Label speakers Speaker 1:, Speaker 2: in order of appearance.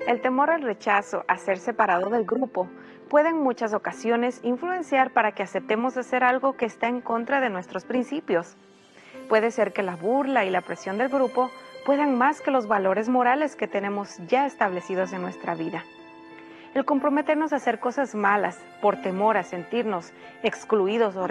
Speaker 1: El temor al rechazo, a ser separado del grupo, puede en muchas ocasiones influenciar para que aceptemos hacer algo que está en contra de nuestros principios. Puede ser que la burla y la presión del grupo puedan más que los valores morales que tenemos ya establecidos en nuestra vida. El comprometernos a hacer cosas malas por temor a sentirnos excluidos o